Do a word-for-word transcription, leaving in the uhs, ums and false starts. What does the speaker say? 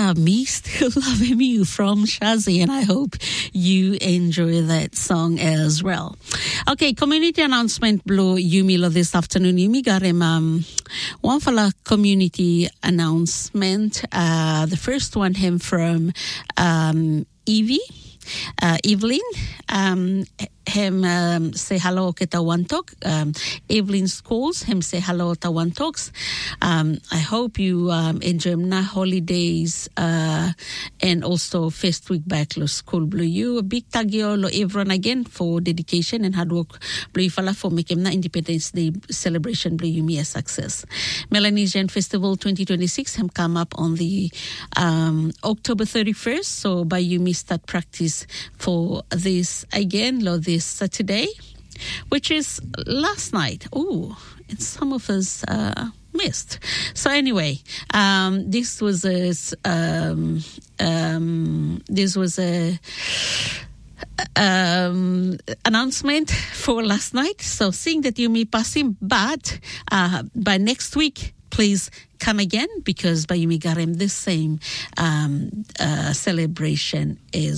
Yeah, me still loving you from Shazzy, and I hope you enjoy that song as well. Okay, community announcement blow Yumi lo this afternoon. Yumi got him um one for a community announcement. Uh, the first one him from um Evie. Uh, Evelyn, um, him um, say hello ke Tawantok. Um, Evelyn Schools, him say hello Tawantoks. Um, I hope you um, enjoy na holidays uh, and also first week back to school. Blue you a big tagio lo everyone again for dedication and hard work. Blue fala for making na Independence Day celebration. Blue you me a success. Melanesian Festival twenty twenty-six him come up on the um, October thirty-first. So by you me start practice for this again, lo this Saturday, which is last night. Oh, and some of us uh, missed. So anyway, um, this was a um, um, this was a um, announcement for last night. So seeing that you may pass him, but uh, by next week, please come again because by Yumi Garem, the same um, uh, celebration is.